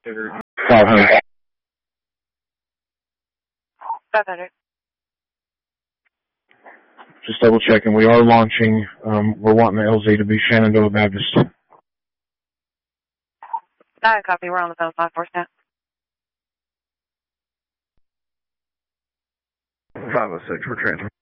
500. 500. Just double checking. We are launching. We're wanting the LZ to be Shenandoah Baptist. I copy. We're on the phone. 5-4 now. 506. We're transferring.